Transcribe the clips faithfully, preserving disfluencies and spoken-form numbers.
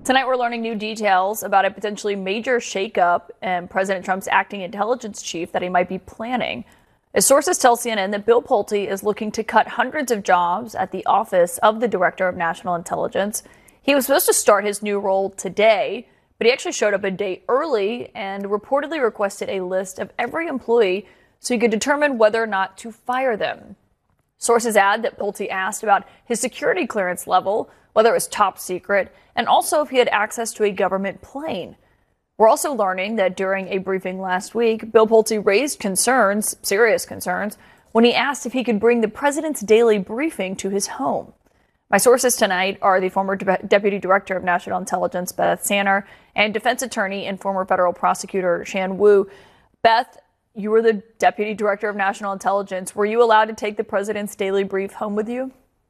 Tonight, we're learning new details about a potentially major shakeup in President Trump's acting intelligence chief that he might be planning. As sources tell C N N that Bill Pulte is looking to cut hundreds of jobs at the office of the Director of National Intelligence. He was supposed to start his new role today, but he actually showed up a day early and reportedly requested a list of every employee so he could determine whether or not to fire them. Sources add that Pulte asked about his security clearance level, whether it was top secret, and also if he had access to a government plane. We're also learning that during a briefing last week, Bill Pulte raised concerns, serious concerns, when he asked if he could bring the president's daily briefing to his home. My sources tonight are the former De- Deputy Director of National Intelligence, Beth Sanner, and defense attorney and former federal prosecutor Shan Wu. Beth, you were the Deputy Director of National Intelligence. Were you allowed to take the president's daily brief home with you?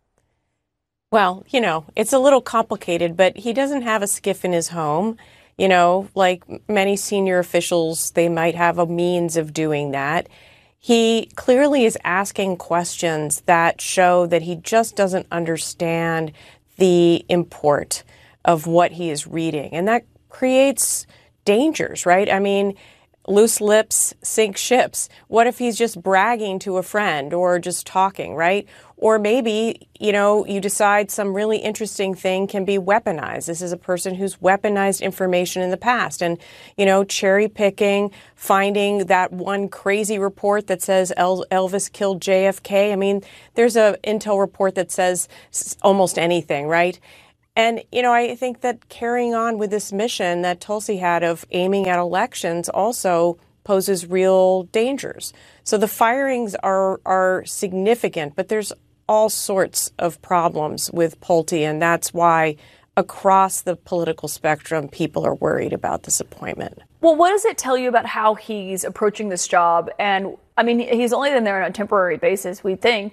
Well, you know, it's a little complicated, but he doesn't have a skiff in his home. You know, like many senior officials, they might have a means of doing that. He clearly is asking questions that show that he just doesn't understand the import of what he is reading. And that creates dangers, right? I mean, loose lips sink ships. What if he's just bragging to a friend or just talking, right? Or maybe, you know, you decide some really interesting thing can be weaponized. This is a person who's weaponized information in the past. And, you know, cherry picking, finding that one crazy report that says El- Elvis killed J F K. I mean, there's a intel report that says almost anything, right? And, you know, I think that carrying on with this mission that Tulsi had of aiming at elections also poses real dangers. So the firings are are significant, but there's all sorts of problems with Pulte, and that's why across the political spectrum, people are worried about this appointment. Well, what does it tell you about how he's approaching this job? And I mean, he's only been there on a temporary basis, we think.